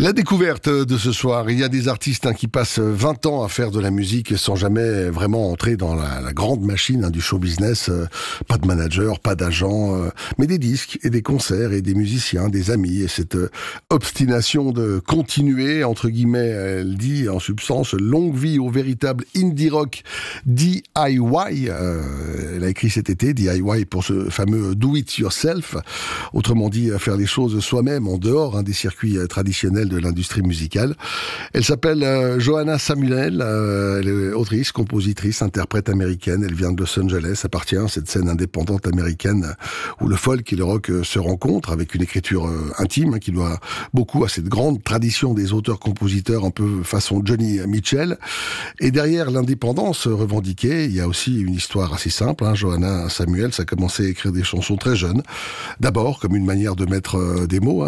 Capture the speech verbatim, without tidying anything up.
La découverte de ce soir, il y a des artistes hein, qui passent vingt ans à faire de la musique sans jamais vraiment entrer dans la, la grande machine hein, du show business. Euh, pas de manager, pas d'agent, euh, mais des disques et des concerts et des musiciens, des amis. Et cette euh, obstination de continuer, entre guillemets, elle dit en substance, longue vie au véritable indie rock D I Y. Euh, elle a écrit cet été, D I Y pour ce fameux do it yourself. Autrement dit, faire les choses soi-même en dehors hein, des circuits euh, traditionnels de l'industrie musicale. Elle s'appelle euh, Johanna Samuel, euh, elle est autrice, compositrice, interprète américaine. Elle vient de Los Angeles, appartient à cette scène indépendante américaine où le folk et le rock euh, se rencontrent avec une écriture euh, intime hein, qui doit beaucoup à cette grande tradition des auteurs-compositeurs un peu façon Johnny Mitchell. Et derrière l'indépendance revendiquée, il y a aussi une histoire assez simple. Hein. Johanna Samuel, ça a commencé à écrire des chansons très jeunes. D'abord comme une manière de mettre euh, des mots hein,